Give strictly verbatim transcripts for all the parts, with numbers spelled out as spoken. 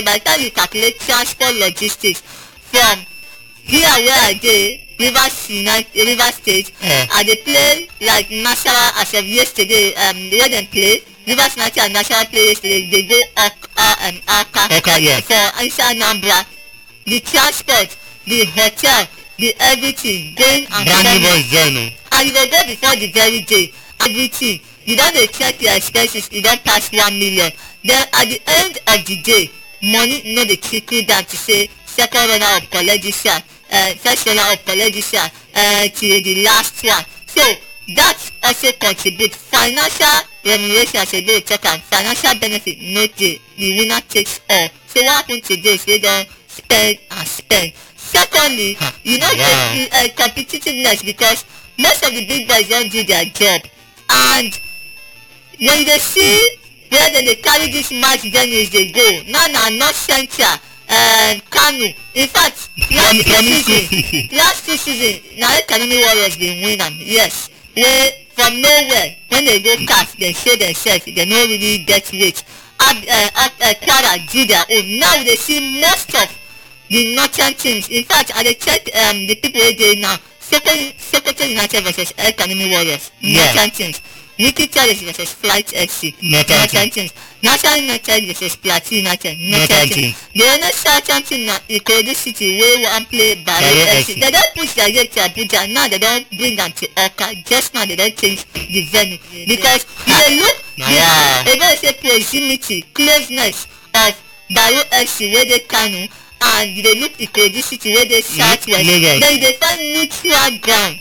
by the time you calculate transport logistics from here where I dey Rivers United Rivers State, Yeah. I dey play like national as of yesterday. Um, where dem play Rivers United and national play yesterday. They go Oka and Aka Okay, yeah. for inside Anambra. The transport, the hotel, the everything going and Brand new coming. boys there, no. And you go go before the very day. Everything you don dey check your expenses, e don pass one million. Then at the end of the day, money no dey trickle down to say second runner up collect this one, uh, first runner up collect this one, uh, till the last one. So that also contribute financial remuneration as a dey talk am, financial benefit no dey, the winner takes all. So what happen today is they don spend and spend. Secondly, you know Wow. the uh, competitiveness, because most of the big boys don do their job, and when you dey see where dem dey carry this match venues dey go now na North Central, um, Kano. In fact last two Promise season me. last two season na Ekanemi Warriors bin win am, yes, wey from nowhere when they go cast dem show themselves, dem no really get weight. Ab uh, uh, Kwara do their own. Now we dey see most of the northern teams. In fact I dey check um, the people wey dey now. Sokoto Sokoto United versus Ekanemi Warriors, Yeah. northern teams. Wiki Terrace versus Flight F C, Northern northern teams. National United versus Plateau United, Northern northern teams. teams. The only southern team na Ikorodu City wey wan play Baro Baro F F C. C. They don push their game to Abuja, now they don bring am to Oka. Just now they don change the venue because you dey look Wow. the ebe say proximity, closeness of Baro F C wey dey Kano, and you dey look Ikorodu City wey dey south west. Lagos. Then you dey find neutral ground,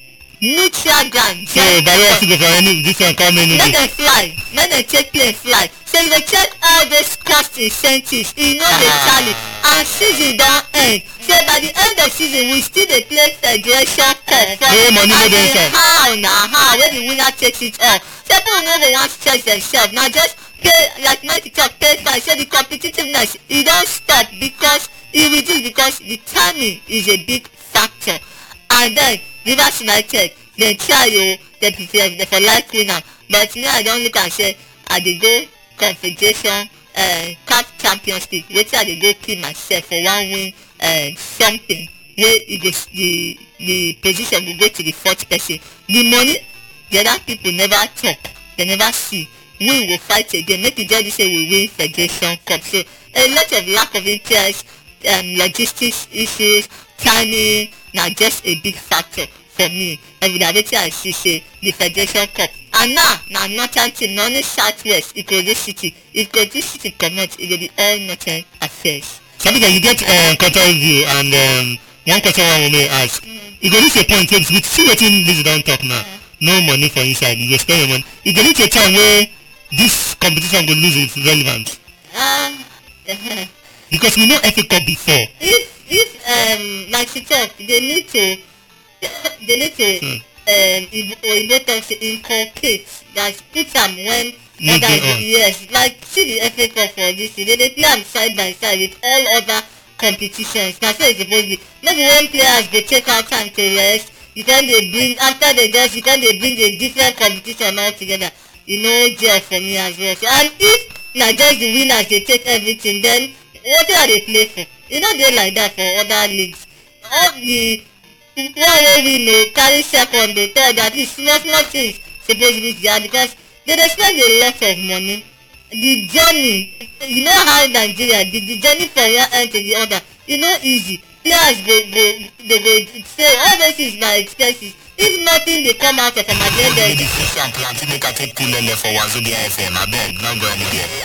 neutral ground. So Baro F C go for any this one come any Make day. dem fly, make dem take plane fly. So you dey check all those cost incentives, e no dey tally, and season don end. So by the end of season we still dey play Federation Cup. Wey money no dey inside. How na how wey the winner takes it all. So people no go wan stress themselves, na just pay like Mikey talk, pay fine. So the competitiveness e don stop because e reduce, because the timing is a big factor. And then Rivers United dem try o, dem prepare dem for like win am, but me I don look am say I dey go Confederation uh, Cup Champions League, wetin I dey go kill myself for one win uh, something wey e go the the position go go to the fourth person. The money the other people never talk, they never see. We will fight again, make e just say we win Federation Cup. So a lot of lack of interest, um, logistics issues, timing na just a big factor for me. And with wetin I see say the Federation Cup, and now na northern team, na only south west Ikorodu City. Ikorodu City comot, e go be all northern affairs. Sabika, you get um, contrary view, and um, one question I may ask. Mm. E go reach a point wey with see wetin Lizzy don talk now. Mm. No money for inside, you go spend your money. E go reach a time wey this competition go lose its relevance. Um, uh, Because we know F A Cup before. if if um, like she talk, they need to they need to Hmm. um, Oyibo talk say inculcate, that put am when League others dey on. yes, like see the F A Cup for this thing, they dey play am side by side with all other competitions. Na so e suppose be. No be when players go take out time to rest, you con dey bring after the rest you con dey bring a different competition all together. E no gel for me as well. So, and if na just the winners dey take everything, then wetin I dey play for? E no dey like that for other leagues. All the one wey win o carry second dey tell that is small small things suppose reach there, because they dey spend a lot of money. The journey, you know how Nigeria the, the journey from one end to the other, e no easy. Players go go they go say all those things na expenses. If nothing dey come out of am at the end of the Fish and plenty make I take cool lele for Wazobia F M. Abeg, no go anywhere.